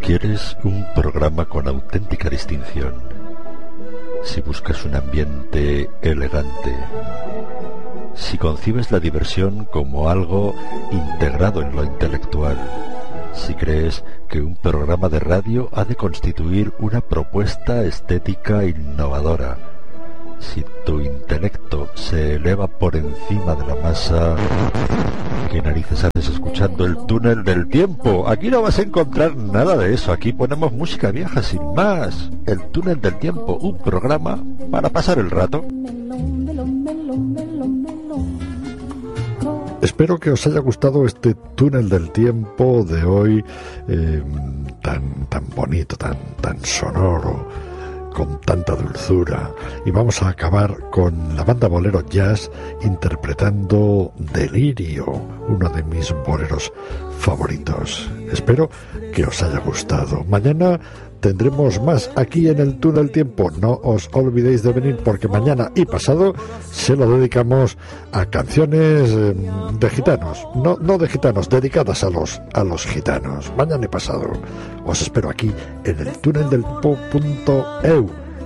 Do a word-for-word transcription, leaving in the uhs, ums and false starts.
¿Quieres un programa con auténtica distinción? Si buscas un ambiente elegante, si concibes la diversión como algo integrado en lo intelectual, si crees que un programa de radio ha de constituir una propuesta estética innovadora, si tu intelecto se eleva por encima de la masa, ¿qué narices haces escuchando el túnel del tiempo? Aquí no vas a encontrar nada de eso. Aquí ponemos música vieja sin más. El túnel del tiempo, un programa para pasar el rato. Espero que os haya gustado este túnel del tiempo de hoy, eh, tan, tan bonito, tan, tan sonoro, con tanta dulzura. Y vamos a acabar con la banda Bolero Jazz interpretando Delirio, uno de mis boleros favoritos. Espero que os haya gustado. Mañana tendremos más aquí en el Túnel del Tiempo. No os olvidéis de venir, porque mañana y pasado se lo dedicamos a canciones eh, de gitanos. No, no de gitanos, dedicadas a los, a los gitanos. Mañana y pasado os espero aquí en el túnel del tiempo punto e u.